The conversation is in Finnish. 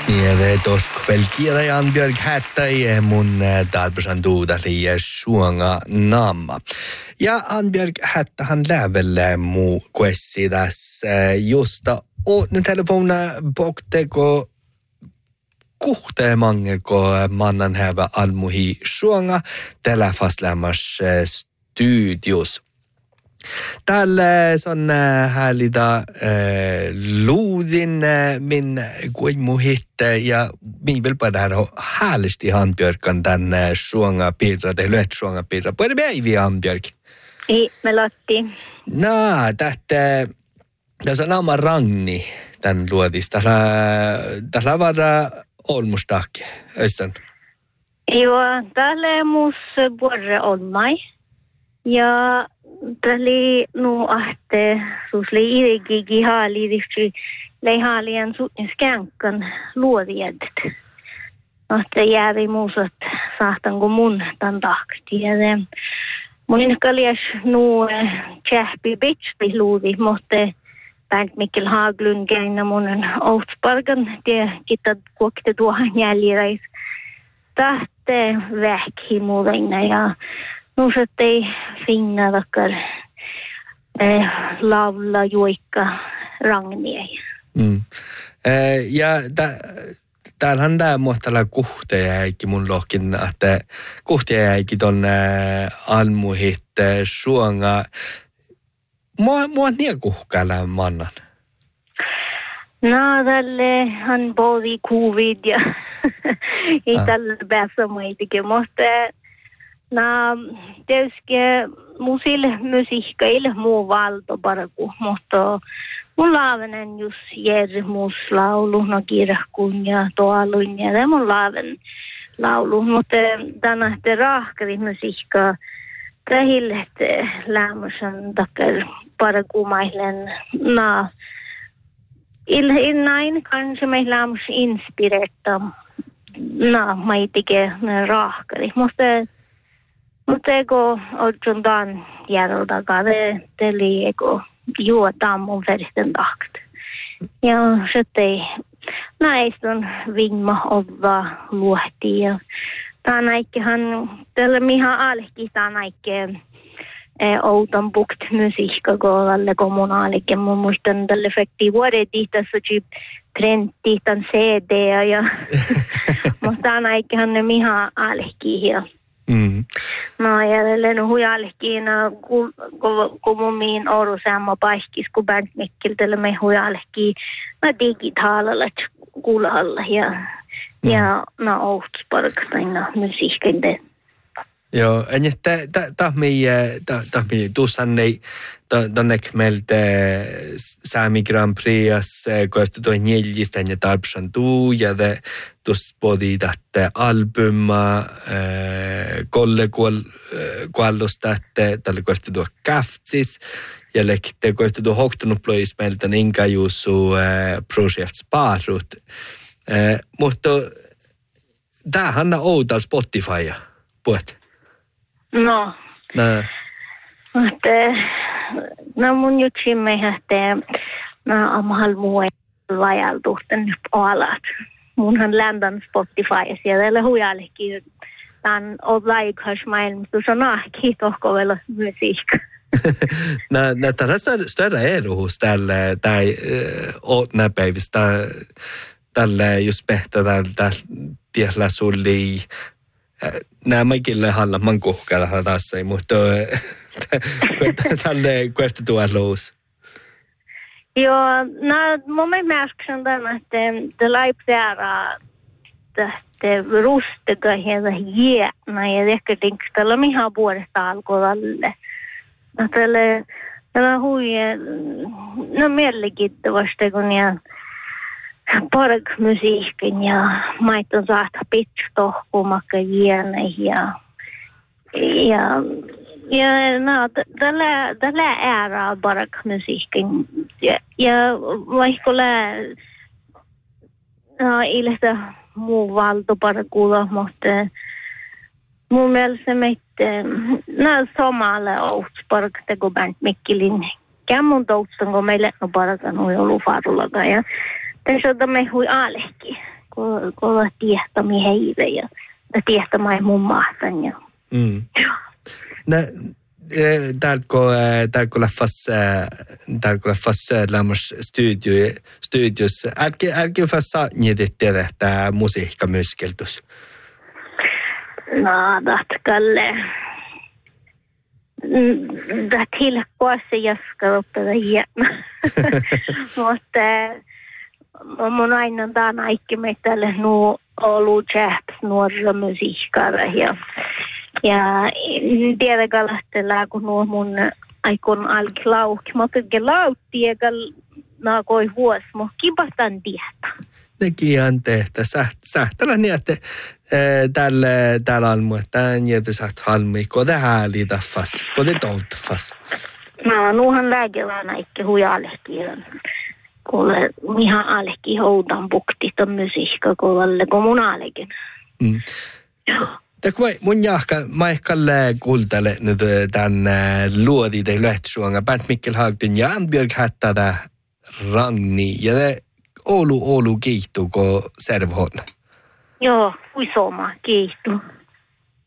Ja det toskvelkiä ja Anbjörg Hättäjä mun tarpesan duudali ja suonga namma. Ja Anbjörg Hättähän lävelle muu kuessi tässä josta ootne telefona bokteko kuhteemangeko mannan hävä almuhi suonga tällä fastlämmas studios. Täällä on häälitä luudin min kuimuhitte ja min vill bara här härligt Anbjörkan den suonga pirra det löt suonga pirra. På det bävi Anbjörk. I Melotti. Tässä on nama Ragni tän luodista. Tällä vara olmustakke. Östän. Joo, täällä mus borre olmai. Ja täli nu ahte susli irigi hali rifti leihalien sutin skänkan luodiedet. Ahte jäävi muusat sahtanko mun tan takti. Ja mun kaljas nu tjähpi bitchpi luodi, mutta Bernt Mikkel Haglund gängna munen outspargan det kittat kokte tuohan jäljireis. Tahte vähki muudena ja nu ei finna takkar laula juikka Ragnia. Ja täällähän tämä muhtala kuhteäikki mun lohkin, että kuhteäikki ton almuhit suonga. Mua niin kuhkäällä mannan. No, tälle han bodi covid ja ei tälle päässä muitikin, mutta tietysti musille musiikkaille muu valto paraku, mutta mun laavenen just Jerry muuslaulu, no kirkkuun ja toalun ja mun laaven laulu, mutta tänä te rahkari musiikkaa tähille lämmösen takia parakumailen näin kanske meillä lämmös inspireerta maitike rahkari, mutta ego on dan järjeltä te lieko juotaan mun veristen takt. Ja sitten näistä on vingma olla luohti ja tänäikkähän tällä mihan alki tänäikkä outon bukt musiikka kovalle kommunaalikke mun muistan tälle efekti vuodeti tässä trendi tän CD ja mutta tänäikkähän ne mihan alki ja no ja lenu hujalkiin kun min oru sama paikis kun Bernt Mikkel tälle me hujalki na digitaalalla kuulalla ja na outsparktaina musiikinde. Joo, en tahmi tuossaan ei tonnek meiltä Sami Grand Prix koestu tuo neljistä ja tarpsan tuu ja tuossa podi tähtä albuma kolle kuallusta tälle koestu tuo kaftsis ja lekte koestu tuo hoktunuplois meiltä inka juusu projekt sparut. Mutta tämähän on outa Spotify puhet. No. Mutta mun jutsimme että amhal muu vajaltuhten nyt alat. Munhan ländän Spotify siellä hujallekin. Tän on laikas maailmassa on ahki tohkovella musiikka. Tällä större erohus tällä tai åtna päivistä tällä just pehtä tällä tiellä sulli nämä kyllä halla man kuhkalla tässä mutta tälle kuesta tuolla. Joo, mun mielestä on tämä, että det laipsäära det rustega hela jäna ja ehkä tällä mihan vuodesta alkoivalle. Tällä huije no mielenkiintoista kun ja parkmusiikin ja maiton saata pitstohkumakka jäna ja no tällä ära parkmusiikin ja vaikka ilta muu valto parkulla mutta mun mielestä meitä samalla outsparkta kun Bernt Mikkelin kämmun toutsan kun meille no parakan ui ollut farullakaan ja tässä on me hui alekki kun tiehtami heille ja tiehtämään mun mahtan. Ja. Täällä leffas lämmäs studios. Älkää fassa niitä tämä musiikkamyskeltys. No, tatkalle. Det tillkåse jaskar uppe hierna. Mutta mun aina täällä ikke meitä nu ollut chaps nuorra musiikkara ja tiedä kalahtella kun nuo mun aikon alklauk. Mä tykkään lauttiekal naakoi vuos, mutta kipahtan tietä. Nekin on tehtä. Sähtälä niin, että täällä on mua, että niitä saat halmi, kun te hääli taffas, kun te touttafas. No, nuuhan lääkelään ikke hujalehkiin. Kuule, ihan alehki houdan buktit on musiikka kuulle, kun mun alekin. Joo. Mun jahka, mä ehkä kuultele nyt tämän luodi tai lähtsuanga. Bernt Mikkel Hagdun ja Anbjörg Hättädä Ragni ja Oulu kiihtuu, kun servohon. Joo, uisoma kiihtuu.